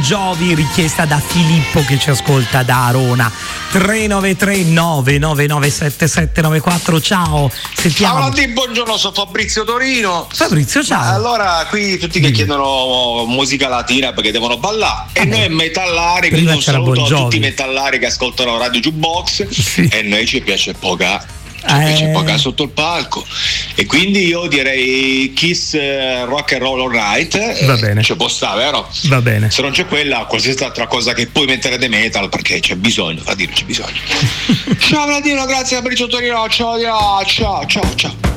Jovi, richiesta da Filippo che ci ascolta da Arona. 393 999 7794. Ciao, sentiamo. Ciao, buongiorno, sono Fabrizio Torino. Fabrizio, ciao. Ma allora qui tutti che chiedono musica latina perché devono ballare e noi metallari, quindi un saluto a tutti i metallari che ascoltano Radio Jukebox. Sì. E noi ci piace poca. C'è poca sotto il palco e quindi io direi Kiss Rock and Roll All Right. Va bene, ci può stare, vero? Va bene. Se non c'è quella, qualsiasi altra cosa che puoi mettere di metal, perché c'è bisogno, fa dire c'è bisogno. Ciao Vladino, grazie a Fabrizio Torino, ciao.